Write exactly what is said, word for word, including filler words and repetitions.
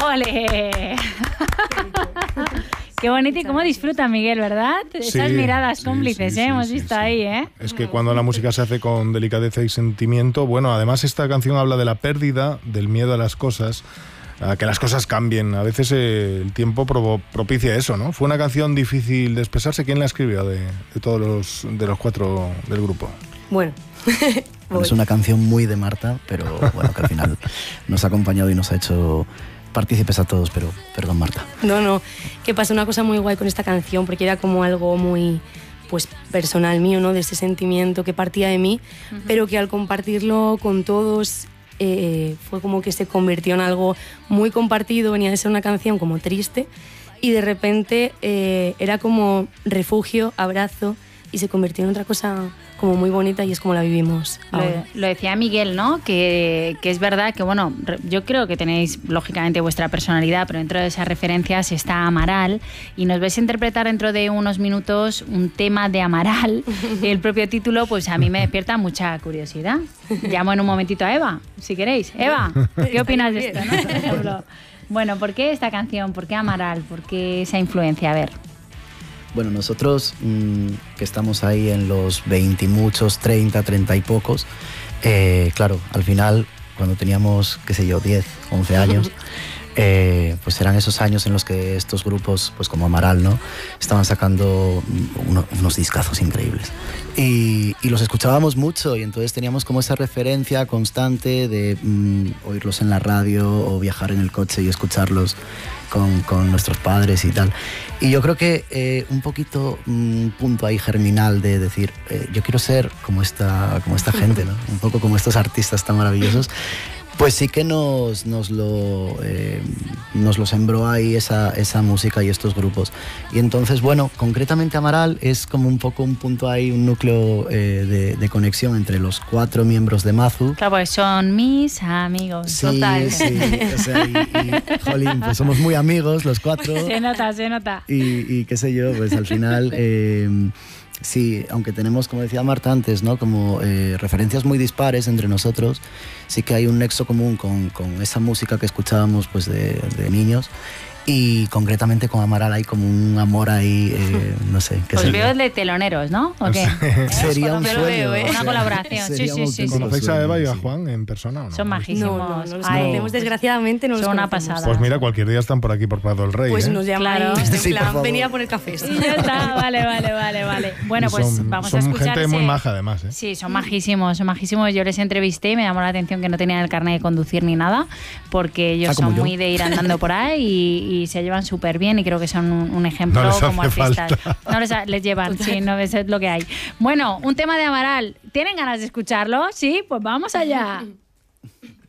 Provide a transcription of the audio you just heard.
¡Ole! Qué bonito y cómo disfruta Miguel, ¿verdad? Sí, Esas miradas sí, cómplices, sí, ¿eh? sí, Hemos sí, visto sí. ahí, ¿eh? Es que cuando la música se hace con delicadeza y sentimiento, bueno, además esta canción habla de la pérdida, del miedo a las cosas, a que las cosas cambien. A veces eh, el tiempo provo- propicia eso, ¿no? Fue una canción difícil de expresarse. ¿Quién la escribió de, de todos los, de los cuatro del grupo? Bueno, Bueno, es una canción muy de Marta, pero bueno, que al final nos ha acompañado y nos ha hecho partícipes a todos, pero perdón, Marta. no, no, que pasó una cosa muy guay con esta canción, porque era como algo muy, pues, personal mío, ¿no? De ese sentimiento que partía de mí, uh-huh. pero que al compartirlo con todos eh, fue como que se convirtió en algo muy compartido. Venía de ser una canción como triste y de repente eh, era como refugio, abrazo, y se convirtió en otra cosa como muy bonita, y es como la vivimos ahora. Lo, lo decía Miguel, ¿no? Que, que es verdad que, bueno, yo creo que tenéis lógicamente vuestra personalidad, pero dentro de esas referencias está Amaral, y nos vais a interpretar dentro de unos minutos un tema de Amaral. El propio título, pues a mí me despierta mucha curiosidad. Llamo en un momentito a Eva, si queréis. Eva, ¿qué opinas de esto, no? Por ejemplo. Bueno, ¿por qué esta canción? ¿Por qué Amaral? ¿Por qué esa influencia? A ver. Bueno, nosotros mmm, que estamos ahí en los veinte y muchos, treinta, treinta y pocos, eh, claro, al final, cuando teníamos, qué sé yo, diez, once años, eh, pues eran esos años en los que estos grupos, pues como Amaral, ¿no?, estaban sacando uno, unos discazos increíbles. Y, y los escuchábamos mucho, y entonces teníamos como esa referencia constante de mmm, oírlos en la radio o viajar en el coche y escucharlos con, con nuestros padres y tal. Y yo creo que eh, un poquito un punto ahí germinal de decir, eh, yo quiero ser como esta, como esta gente, ¿no? Un poco como estos artistas tan maravillosos. Pues sí que nos, nos, lo, eh, nos lo sembró ahí esa, esa música y estos grupos. Y entonces, bueno, concretamente Amaral es como un poco un punto ahí, un núcleo eh, de, de conexión entre los cuatro miembros de Mazu. Claro, pues son mis amigos. Sí, total. sí, o sea, y, y, jolín, pues somos muy amigos los cuatro. Se nota, se nota. Y, y qué sé yo, pues al final... Eh, sí, aunque tenemos, como decía Marta antes, ¿no?, como eh, referencias muy dispares entre nosotros, sí que hay un nexo común con, con esa música que escuchábamos pues de, de niños. Y concretamente con Amaral hay como un amor ahí, eh, no sé. ¿Qué Os veo de teloneros, ¿no? ¿O qué? ¿Eh? Sería un sueño. Veo, ¿eh? O sea, una colaboración, sí, sí, sí. ¿Conocéis sí. a Eva y a sí. Juan en persona o no? Son majísimos. No, no, no los Ay, conocemos, desgraciadamente no los son una conocemos. pasada. Pues mira, cualquier día están por aquí por Prado del Rey. Pues ¿eh? nos llaman, Claro. en Sí, plan, por favor. venía por el café. Sí. Y ya está, vale, vale, vale, vale. Bueno, Y pues son, vamos son a escuchar gente muy ese- maja además, ¿eh? Sí, son majísimos, son majísimos. Yo les entrevisté y me llamó la atención que no tenían el carnet de conducir ni nada, porque ellos Ah, como son yo. muy de ir andando por ahí y, y se llevan súper bien, y creo que son un, un ejemplo No les como hace artistas. falta. No les, ha- les llevan, sí, no es lo que hay. Bueno, un tema de Amaral. ¿Tienen ganas de escucharlo? Sí, pues vamos allá.